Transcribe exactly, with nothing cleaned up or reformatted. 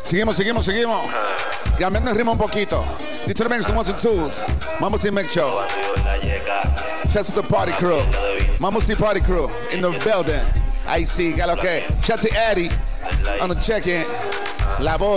Seguimos, seguimos, seguimos. Cambiando el ritmo un poquito. Determines the ones and twos. Mambo C Mix Show. Shout out to the party crew. Mambo C Party Crew in the building. Ahí sí, got okay. Shout out to Eddie on the check-in. La voz.